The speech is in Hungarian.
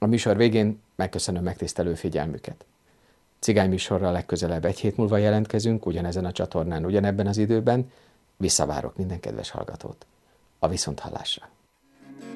A műsor végén megköszönöm megtisztelő figyelmüket. Cigány műsorral legközelebb 1 hét múlva jelentkezünk, ugyanezen a csatornán, ugyanebben az időben. Visszavárok minden kedves hallgatót. A viszonthallásra!